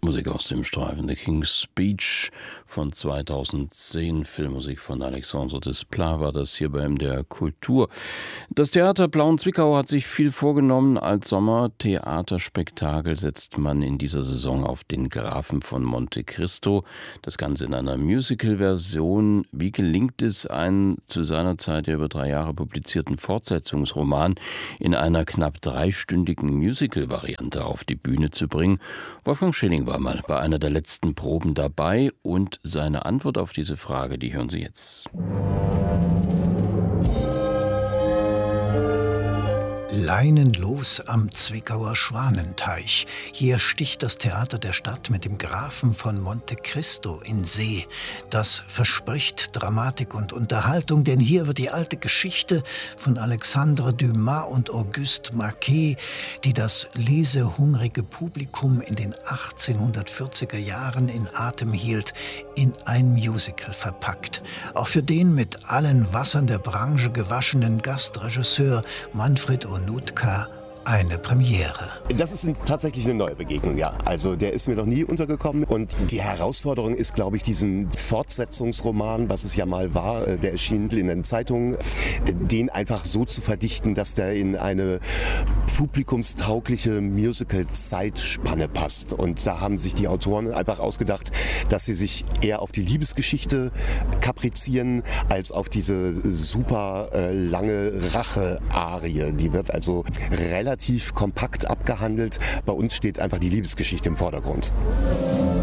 Musik aus dem Streifen The King's Speech von 2010, Filmmusik von Alexandre Desplat war das hier bei MDR Kultur. Das Theater Plauen-Zwickau hat sich viel vorgenommen. Als Sommertheaterspektakel setzt man in dieser Saison auf den Grafen von Monte Cristo. Das Ganze in einer Musical-Version. Wie gelingt es, einen zu seiner Zeit ja über 3 Jahre publizierten Fortsetzungsroman in einer knapp 3-stündigen Musical-Variante auf die Bühne zu bringen? Wolfgang Schilling war mal bei einer der letzten Proben dabei und seine Antwort auf diese Frage, die hören Sie jetzt. Leinenlos am Zwickauer Schwanenteich. Hier sticht das Theater der Stadt mit dem Grafen von Monte Cristo in See. Das verspricht Dramatik und Unterhaltung, denn hier wird die alte Geschichte von Alexandre Dumas und Auguste Marquet, die das lesehungrige Publikum in den 1840er Jahren in Atem hielt, in ein Musical verpackt. Auch für den mit allen Wassern der Branche gewaschenen Gastregisseur Manfred Onutka eine Premiere. Das ist tatsächlich eine neue Begegnung, ja. Also der ist mir noch nie untergekommen und die Herausforderung ist, glaube ich, diesen Fortsetzungsroman, was es ja mal war, der erschien in den Zeitungen, den einfach so zu verdichten, dass der in eine publikumstaugliche Musical-Zeitspanne passt. Und da haben sich die Autoren einfach ausgedacht, dass sie sich eher auf die Liebesgeschichte kaprizieren, als auf diese super lange Rache-Arie. Die wird also relativ kompakt abgehandelt. Bei uns steht einfach die Liebesgeschichte im Vordergrund.